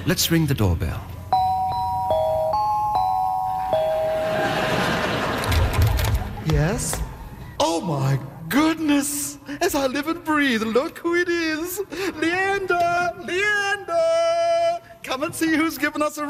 Let's ring the doorbell. Yes? Oh my goodness! As I live and breathe, look who it is! Leander! Leander! Come and see who's given us a